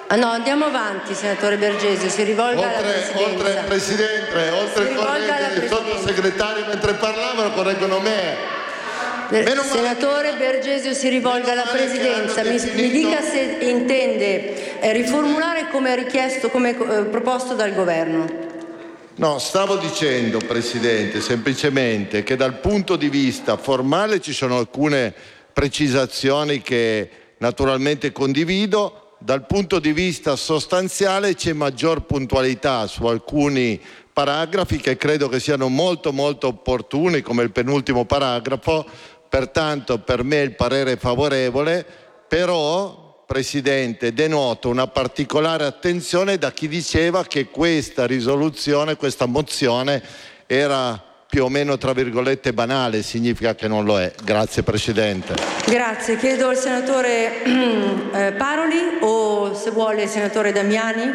No, andiamo avanti, senatore Bergesio, si rivolga alla Presidenza. Oltre il Presidente, oltre il collega e il sottosegretario mentre parlavano correggono me. Senatore Bergesio si rivolga alla Presidenza, mi dica se intende riformulare come richiesto, come proposto dal Governo. No, stavo dicendo, Presidente, semplicemente che dal punto di vista formale ci sono alcune precisazioni che naturalmente condivido, dal punto di vista sostanziale c'è maggior puntualità su alcuni paragrafi che credo che siano molto opportuni, come il penultimo paragrafo, pertanto per me il parere è favorevole, però Presidente, denoto una particolare attenzione da chi diceva che questa risoluzione, questa mozione era più o meno tra virgolette banale, significa che non lo è. Grazie Presidente. Grazie, chiedo al senatore Paroli o se vuole il senatore Damiani.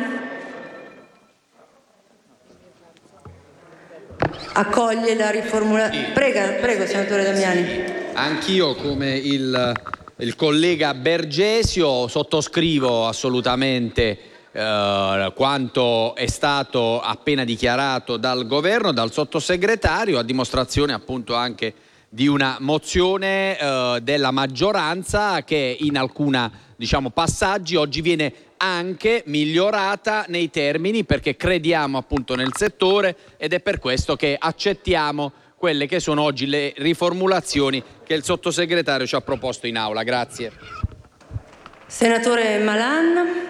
Accoglie la riformulazione. Prego senatore Damiani. Anch'io come il collega Bergesio sottoscrivo assolutamente quanto è stato appena dichiarato dal Governo, dal sottosegretario, a dimostrazione appunto anche di una mozione della maggioranza che in alcuni passaggi oggi viene anche migliorata nei termini, perché crediamo appunto nel settore ed è per questo che accettiamo quelle che sono oggi le riformulazioni che il sottosegretario ci ha proposto in aula. Grazie. Senatore Malan.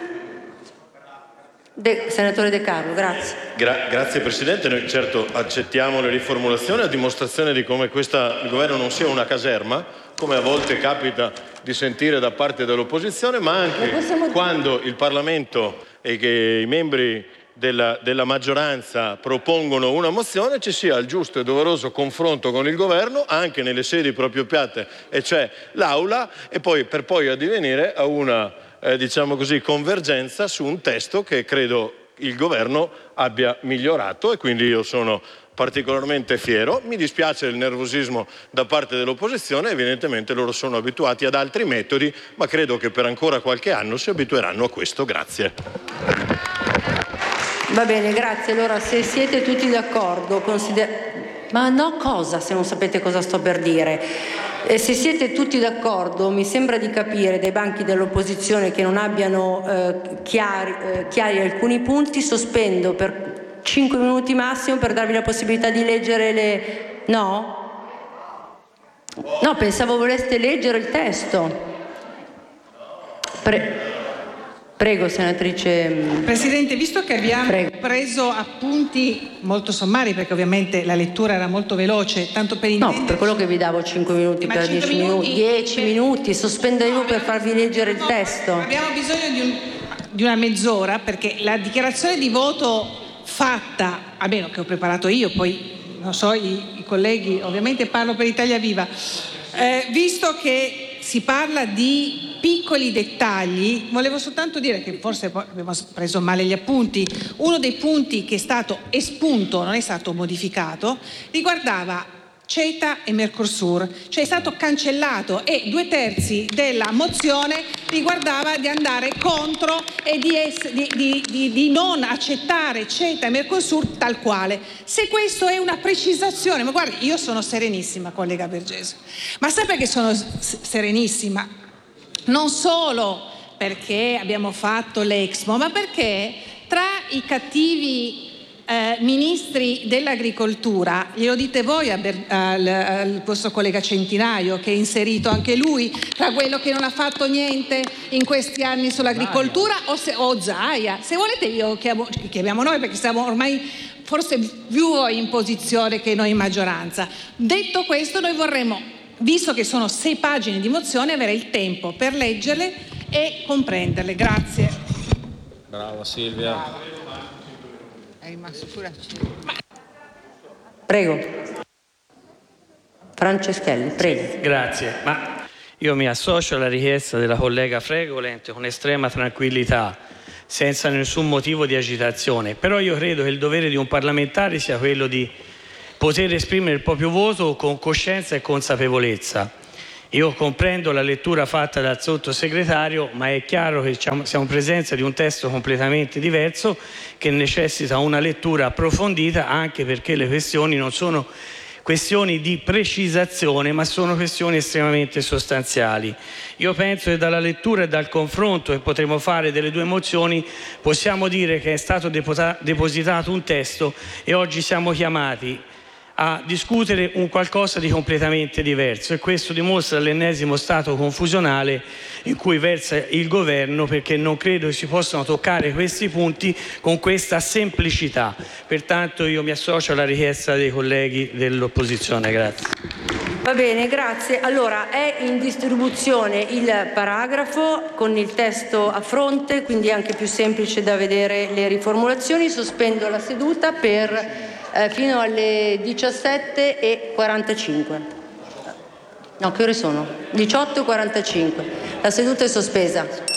Senatore De Carlo, grazie. Grazie Presidente, noi certo accettiamo le riformulazioni a dimostrazione di come il Governo non sia una caserma, come a volte capita di sentire da parte dell'opposizione, ma anche quando il Parlamento e che i membri della maggioranza propongono una mozione ci sia il giusto e doveroso confronto con il Governo anche nelle sedi proprio piatte, e cioè l'Aula, e poi per poi addivenire a una convergenza su un testo che credo il Governo abbia migliorato, e quindi io sono particolarmente fiero. Mi dispiace il nervosismo da parte dell'opposizione, evidentemente loro sono abituati ad altri metodi, ma credo che per ancora qualche anno si abitueranno a questo. Grazie. Va bene, grazie. Allora, se siete tutti d'accordo, ma no, cosa, se non sapete cosa sto per dire? Se siete tutti d'accordo, mi sembra di capire dai banchi dell'opposizione che non abbiano chiari alcuni punti, sospendo per 5 minuti massimo per darvi la possibilità di leggere le... No? No, pensavo voleste leggere il testo. Prego, senatrice. Presidente, visto che abbiamo preso appunti molto sommari, perché ovviamente la lettura era molto veloce, tanto per intenderci... No, per quello che vi davo 5 minuti, per 10 minuti. 10 minuti, sospendevo per farvi leggere il testo. Abbiamo bisogno di una mezz'ora, perché la dichiarazione di voto fatta, a meno che ho preparato io, poi non so, i colleghi, ovviamente parlo per Italia Viva, visto che si parla di piccoli dettagli, volevo soltanto dire che forse abbiamo preso male gli appunti. Uno dei punti che è stato espunto, non è stato modificato, riguardava CETA e Mercosur, cioè è stato cancellato, e 2/3 della mozione riguardava di andare contro e di non accettare CETA e Mercosur tal quale. Se questo è una precisazione, ma guardi, io sono serenissima, collega Bergesio, ma sa perché sono serenissima? Non solo perché abbiamo fatto l'Expo, ma perché tra i cattivi ministri dell'agricoltura, glielo dite voi al vostro collega Centinaio, che è inserito anche lui tra quello che non ha fatto niente in questi anni sull'agricoltura, o Zaia, se volete io chiamiamo noi, perché siamo ormai forse più voi in posizione che noi in maggioranza. Detto questo, noi vorremmo, visto che sono 6 pagine di mozione, avere il tempo per leggerle e comprenderle. Grazie. Brava Silvia. Prego. Franceschelli, prego. Grazie, ma io mi associo alla richiesta della collega Fregolent con estrema tranquillità, senza nessun motivo di agitazione, però io credo che il dovere di un parlamentare sia quello di poter esprimere il proprio voto con coscienza e consapevolezza. Io comprendo la lettura fatta dal sottosegretario, ma è chiaro che siamo in presenza di un testo completamente diverso che necessita una lettura approfondita, anche perché le questioni non sono questioni di precisazione, ma sono questioni estremamente sostanziali. Io penso che dalla lettura e dal confronto che potremo fare delle due mozioni possiamo dire che è stato depositato un testo e oggi siamo chiamati a discutere un qualcosa di completamente diverso, e questo dimostra l'ennesimo stato confusionale in cui versa il governo, perché non credo che si possano toccare questi punti con questa semplicità. Pertanto io mi associo alla richiesta dei colleghi dell'opposizione. Grazie. Va bene, grazie. Allora, è in distribuzione il paragrafo con il testo a fronte, quindi è anche più semplice da vedere le riformulazioni. Sospendo la seduta per fino alle 17:45. No, che ore sono? 18:45. La seduta è sospesa.